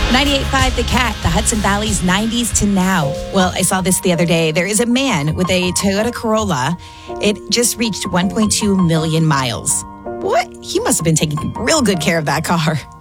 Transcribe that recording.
98.5 The Cat, the Hudson Valley's 90s to now. Well, I saw this the other day. There is a man with a Toyota Corolla. It just reached 1.2 million miles. What? He must have been taking real good care of that car.